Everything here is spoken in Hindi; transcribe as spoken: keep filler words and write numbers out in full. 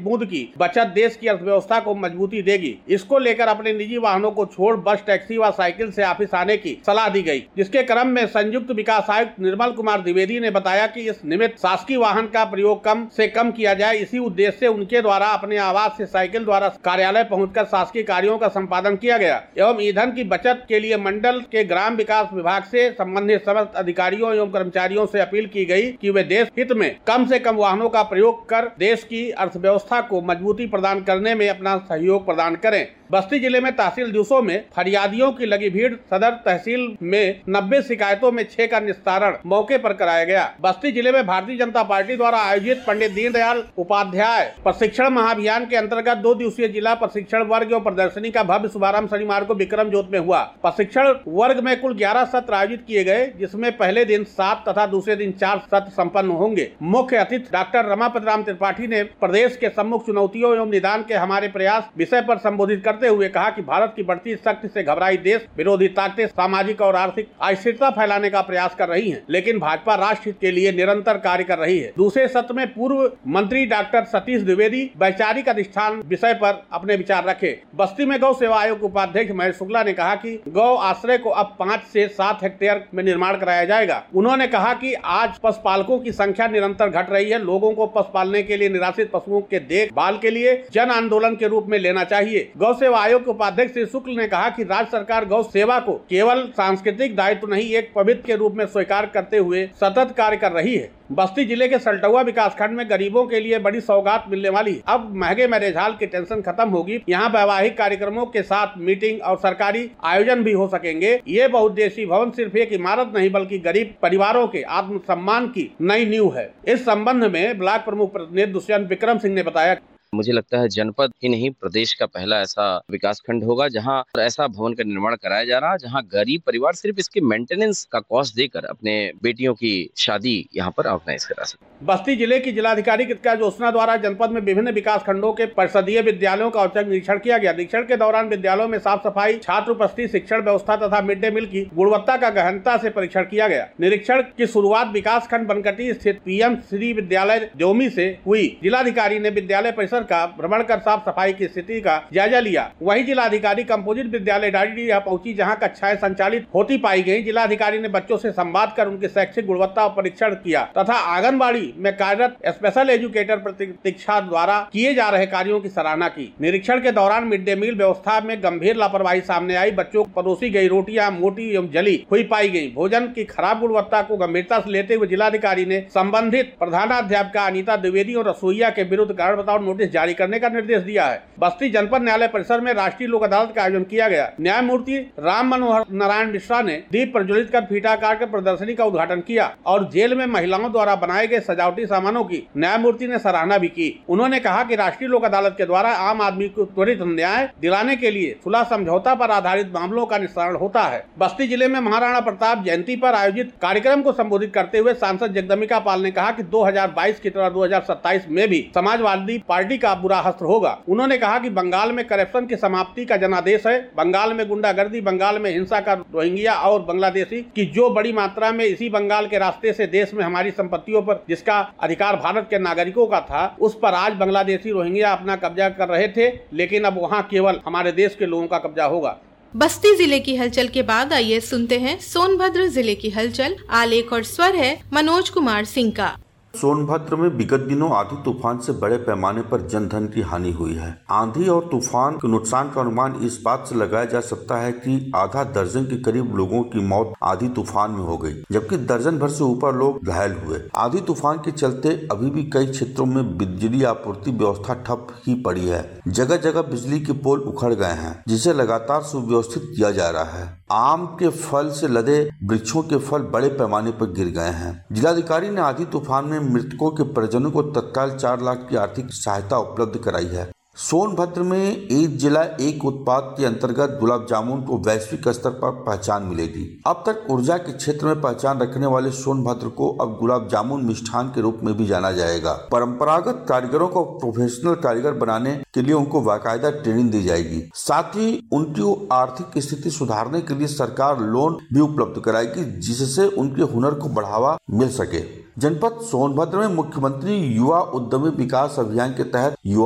बूंद की बचत देश की अर्थव्यवस्था को मजबूती देगी। इसको लेकर अपने निजी वाहनों को छोड़ बस, टैक्सी व साइकिल से ऑफिस आने की सलाह दी गई। जिसके क्रम में संयुक्त विकास आयुक्त निर्मल कुमार द्विवेदी ने बताया कि इस निमित्त शासकीय वाहन का प्रयोग कम से कम किया जाए। इसी उद्देश्य से उनके द्वारा अपने आवास से साइकिल द्वारा कार्यालय पहुंचकर शासकीय कार्यों का संपादन किया गया एवं ईंधन की बचत के लिए मंडल के ग्राम विकास विभाग से संबंधित समस्त अधिकारियों एवं कर्मचारियों से अपील की गई कि वे देश हित में कम से कम वाहनों का प्रयोग कर देश की अर्थव्यवस्था को मजबूती प्रदान करने में अपना सहयोग प्रदान करें। बस्ती जिले में तहसील दिवसों में फरियादियों की लगी भीड़। सदर तहसील में नब्बे शिकायतों में छह का निस्तारण मौके पर कराया गया। बस्ती जिले में भारतीय जनता पार्टी द्वारा आयोजित पंडित दीनदयाल उपाध्याय प्रशिक्षण महाअभियान के अंतर्गत दो दिवसीय जिला प्रशिक्षण वर्ग एवं प्रदर्शनी का भव्य शुभारंभ शनिवार को विक्रम जोत में हुआ। प्रशिक्षण वर्ग में कुल ग्यारह सत्र आयोजित किए गए, जिसमें पहले दिन सात तथा दूसरे दिन चार सत्र संपन्न होंगे। मुख्य अतिथि डॉक्टर रमापति राम त्रिपाठी ने प्रदेश के सम्मुख चुनौतियों एवं निदान के हमारे प्रयास विषय पर संबोधित करते हुए कहा कि भारत की बढ़ती शक्ति से घबराई देश विरोधी ताकतें सामाजिक और आर्थिक अस्थिरता फैलाने का प्रयास कर रही हैं, लेकिन भाजपा राष्ट्र हित के लिए निरंतर कार्य कर रही है। दूसरे सत्र में पूर्व मंत्री डॉक्टर सतीश द्विवेदी वैचारिक अधिष्ठान विषय पर अपने विचार रखे। बस्ती में गौ सेवा आयोग के उपाध्यक्ष महेश शुक्ला ने कहा कि गौ आश्रय को अब पाँच से सात हेक्टेयर में निर्माण कराया जाएगा। उन्होंने कहा कि आज पशुपालकों की संख्या निरंतर घट रही है। लोगों को पशु पालने के लिए निराश्रित पशुओं के देखभाल के लिए जन आंदोलन के रूप में लेना चाहिए। गौ सेवा आयोग के उपाध्यक्ष श्री शुक्ल ने कहा कि राज्य सरकार गौ सेवा को केवल सांस्कृतिक दायित्व नहीं, एक पवित्र के रूप में स्वीकार करते हुए सतत कार्य कर रही है। बस्ती जिले के सल्टुआ विकासखंड में गरीबों के लिए बड़ी सौगात मिलने वाली। अब महंगे मैरिज हॉल की टेंशन खत्म होगी। यहाँ वैवाहिक कार्यक्रमों के साथ मीटिंग और सरकारी आयोजन भी हो सकेंगे। ये बहुउद्देशीय भवन सिर्फ एक इमारत नहीं बल्कि गरीब परिवारों के आत्मसम्मान की नई नींव है। इस संबंध में ब्लॉक प्रमुख प्रतिनिधि दुष्यंत विक्रम सिंह ने बताया, मुझे लगता है जनपद ही नहीं प्रदेश का पहला ऐसा विकास खंड होगा जहां ऐसा भवन का निर्माण कराया जा रहा, जहां गरीब परिवार सिर्फ इसके मेंटेनेंस का कॉस्ट देकर अपने बेटियों की शादी यहां पर ऑर्गेनाइज करा सकते। बस्ती जिले की जिलाधिकारी कृतिका ज्योत्सना द्वारा जनपद में विभिन्न विकास खंडों के परिषदीय विद्यालयों का औचक निरीक्षण किया गया। निरीक्षण के दौरान विद्यालयों में साफ सफाई, छात्र उपस्थिति, शिक्षण व्यवस्था तथा मिड डे मील की गुणवत्ता का गहनता से परीक्षण किया गया। निरीक्षण की शुरुआत विकास खंड बनकटी स्थित पीएम श्री विद्यालय द्योमी से हुई। जिलाधिकारी ने विद्यालय परिसर का भ्रमण कर साफ सफाई की स्थिति का जायजा लिया। वहीं जिलाधिकारी कंपोजिट विद्यालय डाडीडीहा पहुंची, जहां कक्षाएं संचालित होती पाई गयी। जिलाधिकारी ने बच्चों से संवाद कर उनकी शैक्षिक गुणवत्ता परीक्षण किया तथा आंगनबाड़ी में कार्यरत स्पेशल एजुकेटर प्रतीक्षा द्वारा किए जा रहे कार्यों की सराहना की। निरीक्षण के दौरान मिड डे मील व्यवस्था में गंभीर लापरवाही सामने आई। बच्चों को परोसी गई रोटियां मोटी एवं जली हुई पाई गई। भोजन की खराब गुणवत्ता को गंभीरता से लेते हुए जिलाधिकारी ने संबंधित प्रधानाध्यापिका अनीता द्विवेदी और रसोईया के विरुद्ध कारण बताओ नोटिस जारी करने का निर्देश दिया है। बस्ती जनपद न्यायालय परिसर में राष्ट्रीय लोक अदालत का आयोजन किया गया। न्यायमूर्ति राम मनोहर नारायण मिश्रा ने दीप प्रज्वलित कर फीता काट कर प्रदर्शनी का उद्घाटन किया और जेल में महिलाओं द्वारा बनाए गए सजावटी सामानों की न्यायमूर्ति ने सराहना भी की। उन्होंने कहा कि राष्ट्रीय लोक अदालत के द्वारा आम आदमी को त्वरित न्याय दिलाने के लिए सुलह समझौता पर आधारित मामलों का निस्तारण होता है। बस्ती जिले में महाराणा प्रताप जयंती पर आयोजित कार्यक्रम को संबोधित करते हुए सांसद जगदम्बिका पाल ने कहा कि दो हजार बाईस की तरह दो हजार सत्ताईस में भी समाजवादी पार्टी का बुरा हस्त्र होगा। उन्होंने कहा कि बंगाल में करप्शन की समाप्ति का जनादेश है। बंगाल में गुंडागर्दी, बंगाल में हिंसा का रोहिंग्या और बांग्लादेशी की जो बड़ी मात्रा में इसी बंगाल के रास्ते से देश में हमारी संपत्तियों पर जिसका अधिकार भारत के नागरिकों का था, उस पर आज बांग्लादेशी रोहिंग्या अपना कब्जा कर रहे थे, लेकिन अब वहाँ केवल हमारे देश के लोगों का कब्जा होगा। बस्ती जिले की हलचल के बाद आइए सुनते हैं सोनभद्र जिले की हलचल। आलेख और स्वर है मनोज कुमार सिंह का। सोनभद्र में विगत दिनों आंधी तूफान से बड़े पैमाने पर जनधन की हानि हुई है। आंधी और तूफान के नुकसान का अनुमान इस बात से लगाया जा सकता है कि आधा दर्जन के करीब लोगों की मौत आंधी तूफान में हो गई, जबकि दर्जन भर से ऊपर लोग घायल हुए। आंधी तूफान के चलते अभी भी कई क्षेत्रों में बिजली आपूर्ति व्यवस्था ठप ही पड़ी है। जगह जगह बिजली के पोल उखड़ गए हैं, जिसे लगातार सुव्यवस्थित किया जा रहा है। आम के फल से लदे वृक्षों के फल बड़े पैमाने पर गिर गए हैं। जिलाधिकारी ने आंधी तूफान में मृतकों के परिजनों को तत्काल चार लाख की आर्थिक सहायता उपलब्ध कराई है। सोनभद्र में एक जिला एक उत्पाद के अंतर्गत गुलाब जामुन को वैश्विक स्तर पर पहचान मिलेगी। अब तक ऊर्जा के क्षेत्र में पहचान रखने वाले सोनभद्र को अब गुलाब जामुन मिष्ठान के रूप में भी जाना जाएगा। परंपरागत कारीगरों को प्रोफेशनल कारीगर बनाने के लिए उनको बाकायदा ट्रेनिंग दी जाएगी। साथ ही उनकी आर्थिक स्थिति सुधारने के लिए सरकार लोन भी उपलब्ध कराएगी, जिससे उनके हुनर को बढ़ावा मिल सके। जनपद सोनभद्र में मुख्यमंत्री युवा उद्यमी विकास अभियान के तहत युवा